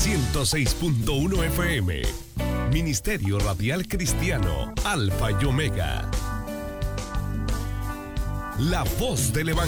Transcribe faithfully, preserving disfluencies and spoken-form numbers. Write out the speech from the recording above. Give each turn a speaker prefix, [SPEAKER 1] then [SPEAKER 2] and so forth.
[SPEAKER 1] ciento seis punto uno F M. Ministerio Radial Cristiano Alfa y Omega. La voz del Evangelio.